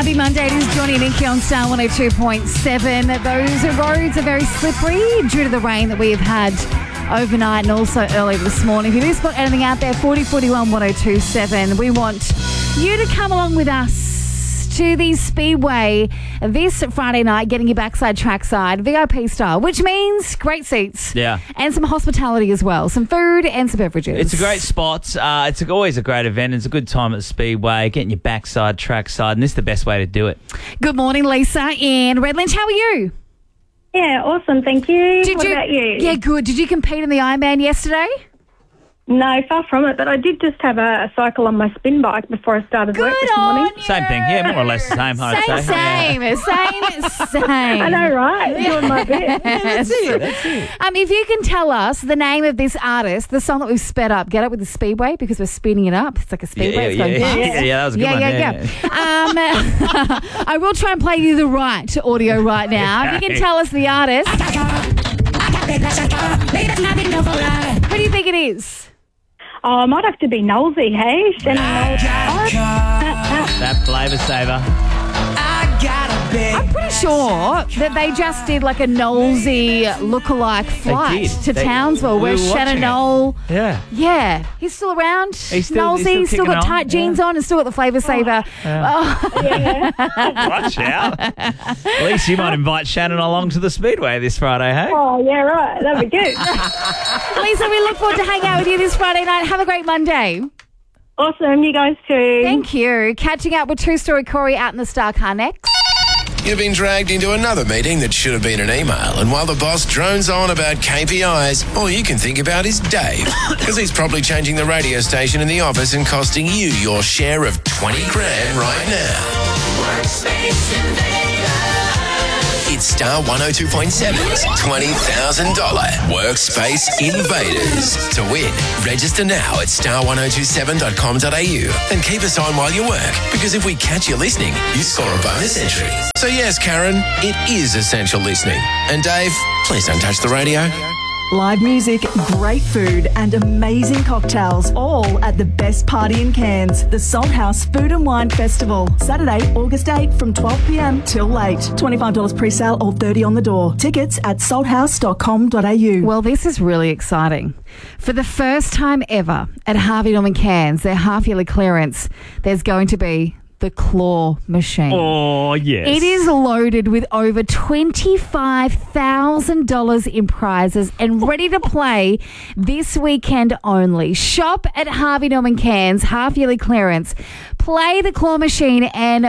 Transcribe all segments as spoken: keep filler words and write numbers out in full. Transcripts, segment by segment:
Happy Monday. It is Johnny and Nikki on Star one oh two point seven. Those roads are very slippery due to the rain that we have had overnight and also early this morning. If you do spot anything out there, forty forty-one one oh two seven. We want you to come along with us to the Speedway this Friday night, getting your backside trackside V I P style, which means great seats, yeah, and some hospitality as well, some food and some beverages. It's a great spot. Uh, it's always a great event. It's a good time at the Speedway, getting your backside trackside, and this is the best way to do it. Good morning, Lisa in Redlands. How are you? Yeah, awesome. Thank you. Did what you, about you? Yeah, good. Did you compete in the Ironman yesterday? No, far from it, but I did just have a, a cycle on my spin bike before I started Good work this on morning. you. Same thing. Yeah, more or less the same, I'd Same, say. same, Yeah. same, same. I know, right? Doing my bit. That's it. That's it. Um, if you can tell us the name of this artist, the song that we've sped up, Get Up with the Speedway, because we're speeding it up. It's like a speedway. Yeah, it's yeah, going yeah, fast. yeah, yeah, that was a good yeah, one. Yeah, yeah, yeah. um, I will try and play you the right audio right now. If you can tell us the artist. Who do you think it is? Oh, I might have to be Nolsey, hey? Shannon Knowles. That flavour saver. I'm pretty sure that they just did like a Knowlesy lookalike flight did. to They- Townsville we where were Shannon watching it. Knoll. Yeah. Yeah, he's still around. He's still- he's Knowlesy, still still kicking got on. tight jeans on and still got the flavour saver. Watch out. At least you might invite Shannon along to the Speedway this Friday, hey? Oh, yeah, right. That'd be good. Lisa, we look forward to hanging out with you this Friday night. Have a great Monday. Awesome. You guys too. Thank you. Catching up with True Story Corey out in the Star Car next. You've been dragged into another meeting that should have been an email, and while the boss drones on about K P Is, all you can think about is Dave, because he's probably changing the radio station in the office and costing you your share of twenty grand right now. It's Star one oh two point seven's twenty thousand dollars Workspace Invaders. To win, register now at star one oh two seven dot com dot a u and keep us on while you work, because if we catch you listening, you score a bonus entry. So yes, Karen, it is essential listening. And Dave, please don't touch the radio. Live music, great food and amazing cocktails, all at the best party in Cairns, the Salt House Food and Wine Festival. Saturday, August eighth from twelve p m till late. twenty-five dollars pre-sale or thirty dollars on the door. Tickets at salt house dot com dot a u. Well, this is really exciting. For the first time ever at Harvey Norman Cairns, their half-yearly clearance, there's going to be the claw machine. Oh, yes. It is loaded with over twenty-five thousand dollars in prizes and ready to play this weekend only. Shop at Harvey Norman Cairns, half-yearly clearance. Play the claw machine and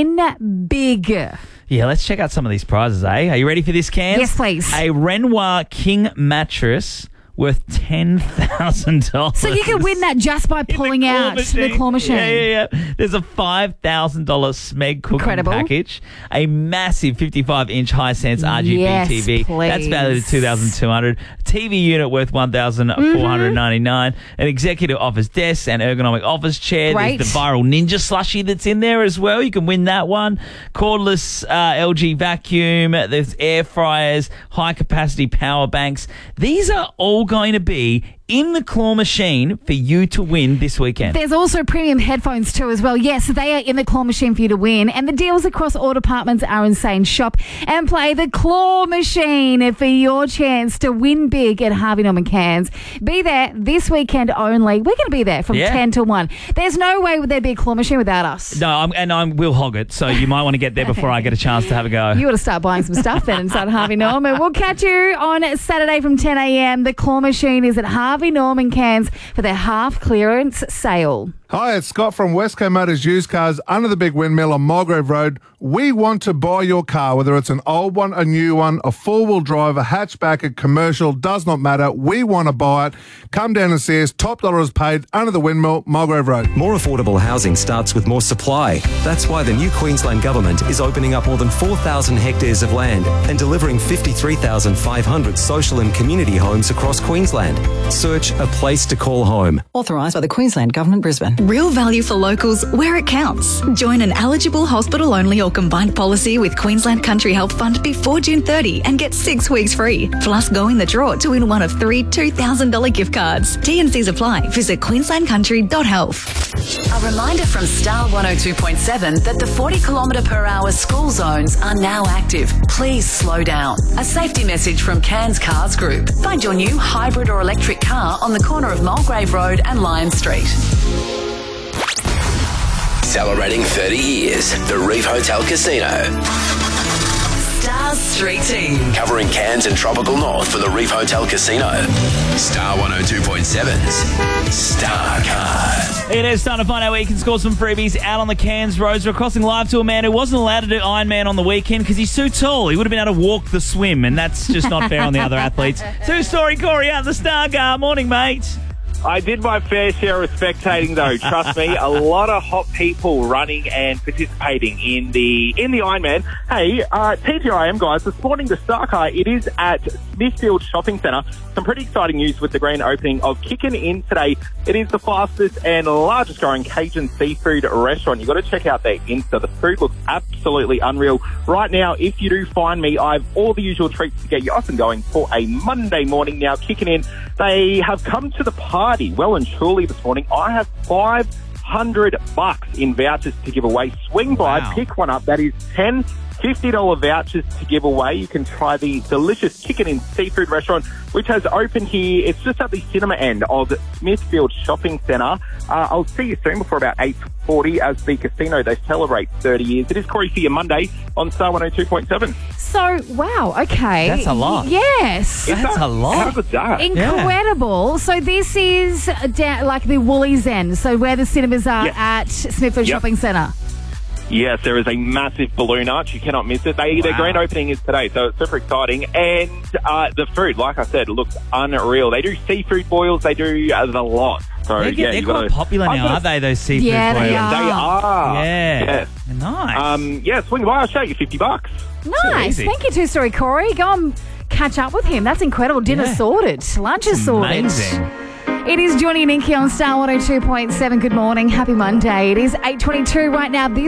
win big. Yeah, let's check out some of these prizes, eh? Are you ready for this, Cans? Yes, please. A Renoir King mattress worth ten thousand dollars. So you can win that just by pulling out the claw machine. Yeah, yeah, yeah. There's a five thousand dollars Smeg cooking Incredible. package, a massive fifty-five inch Hisense R G B Yes, T V. please. That's valued at two thousand two hundred dollars. A T V unit worth one thousand four hundred ninety-nine dollars. An executive office desk and ergonomic office chair. Great. There's the viral Ninja slushie that's in there as well. You can win that one. Cordless uh, L G vacuum. There's air fryers, high capacity power banks. These are all going to be in the claw machine for you to win this weekend. There's also premium headphones too as well. Yes, they are in the claw machine for you to win. And the deals across all departments are insane. Shop and play the claw machine for your chance to win big at Harvey Norman Cairns. Be there this weekend only. We're going to be there from Yeah. ten to one. There's no way would there be a claw machine without us. No, I'm, and I will hog it, so you might want to get there before I get a chance to have a go. You ought to start buying some stuff then inside Harvey Norman. We'll catch you on Saturday from ten a m. The claw machine is at Harvey Norman Cairns for their half clearance sale. Hi, it's Scott from Westco Motors Used Cars under the Big Windmill on Mulgrave Road. We want to buy your car, whether it's an old one, a new one, a four-wheel drive, a hatchback, a commercial, does not matter. We want to buy it. Come down and see us. Top dollar is paid under the Windmill, Mulgrave Road. More affordable housing starts with more supply. That's why the new Queensland Government is opening up more than four thousand hectares of land and delivering fifty-three thousand five hundred social and community homes across Queensland. Search a place to call home. Authorised by the Queensland Government, Brisbane. Real value for locals where it counts. Join an eligible hospital-only or combined policy with Queensland Country Health Fund before June thirtieth and get six weeks free. Plus, go in the draw to win one of three two thousand dollars gift cards. T and Cs apply. Visit queensland country dot health. A reminder from Star one oh two point seven that the forty kilometre per hour school zones are now active. Please slow down. A safety message from Cairns Cars Group. Find your new hybrid or electric car on the corner of Mulgrave Road and Lyon Street. Celebrating thirty years, the Reef Hotel Casino. Stars Street Team. Covering Cairns and Tropical North for the Reef Hotel Casino. Star one oh two point seven's Star Card. It is time to find out where you can score some freebies out on the Cairns roads. We're crossing live to a man who wasn't allowed to do Ironman on the weekend because he's too tall. He would have been able to walk the swim, and that's just not fair on the other athletes. Two-story Corey out the Star Guard. Morning, mate. I did my fair share of spectating, though. Trust me, a lot of hot people running and participating in the in the Ironman. Hey, uh, T G I M guys, this morning the Star Car, it is at Smithfield Shopping Centre. Some pretty exciting news with the grand opening of Kickin' In today. It is the fastest and largest growing Cajun seafood restaurant. You've got to check out their Insta. The food looks absolutely unreal. Right now, if you do find me, I have all the usual treats to get you off and going for a Monday morning. Now, Kickin' In, they have come to the party well and truly this morning. I have five hundred bucks in vouchers to give away. Swing by, Wow. pick one up. That is ten fifty dollars vouchers to give away. You can try the delicious Kickin' In seafood restaurant, which has opened here. It's just at the cinema end of Smithfield Shopping Centre. Uh, I'll see you soon before about eight forty as the casino, they celebrate thirty years. It is Corey for your Monday on Star one oh two point seven. So, wow, okay. That's a lot. Yes. That's a lot. How good's that? Incredible. So this is down, like the Woolies End, so where the cinemas are Yes. at Smithfield Yep. Shopping Centre. Yes, there is a massive balloon arch. You cannot miss it. They, Their Wow. grand opening is today, so it's super exciting. And uh, the food, like I said, looks unreal. They do seafood boils. They do uh, the lot. So, They're, yeah, they're you've quite gotta- popular I've now, gotta- aren't they, those seafood Yeah, they boils? are. They are. Yeah. Yes. Nice. Um, yeah, swing by. I'll show you fifty bucks. Nice. easy. Thank you, two-story Corey. Go and catch up with him. That's incredible. Dinner Yeah. sorted. Lunch is sorted. Amazing. It is Johnny and Inky on Star one oh two point seven. Good morning. Happy Monday. It is eight twenty-two right now. This